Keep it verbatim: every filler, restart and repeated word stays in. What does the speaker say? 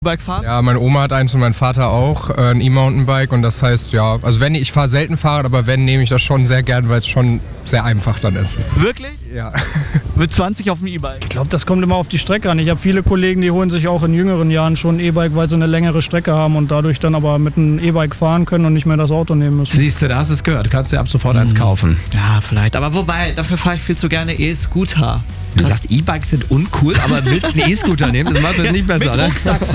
E-Bike fahren? Ja, meine Oma hat eins und mein Vater auch, äh, ein E-Mountainbike und das heißt, ja, also wenn ich fahre selten Fahrrad, aber wenn, nehme ich das schon sehr gern, weil es schon sehr einfach dann ist. Wirklich? Ja. Mit zwanzig auf dem E-Bike? Ich glaube, das kommt immer auf die Strecke an. Ich habe viele Kollegen, die holen sich auch in jüngeren Jahren schon ein E-Bike, weil sie eine längere Strecke haben und dadurch dann aber mit einem E-Bike fahren können und nicht mehr das Auto nehmen müssen. Siehst du, da hast du es gehört. Kannst du ab sofort eins kaufen. Ja, vielleicht. Aber wobei, dafür fahre ich viel zu gerne E-Scooter. Du sagst, E-Bikes sind uncool, aber willst einen E-Scooter nehmen? Das macht das nicht besser, Mit ne? Rucksack